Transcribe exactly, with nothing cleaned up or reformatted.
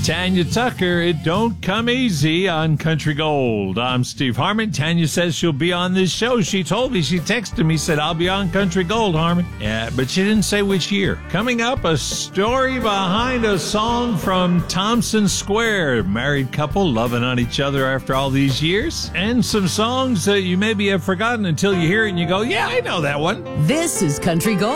Tanya Tucker, it don't come easy on Country Gold. I'm Steve Harmon. Tanya says she'll be on this show. She told me, she texted me, said, I'll be on Country Gold, Harmon. Yeah, but she didn't say which year. Coming up, a story behind a song from Thompson Square. Married couple loving on each other after all these years. And some songs that you maybe have forgotten until you hear it and you go, yeah, I know that one. This is Country Gold.